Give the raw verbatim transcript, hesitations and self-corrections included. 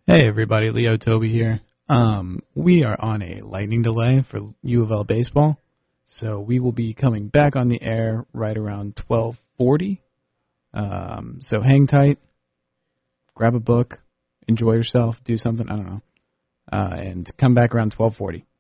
Hey everybody, Leo Toby here. Um, we are on a lightning delay for U of L baseball, so we will be coming back on the air right around twelve forty. Um, so hang tight, grab a book, enjoy yourself, do something, I don't know, uh, and come back around twelve forty.